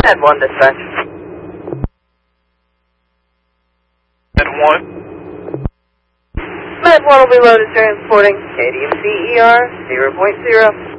Med 1 dispatch. Med 1. Med 1 will be loaded transporting KDMC ER 0.0.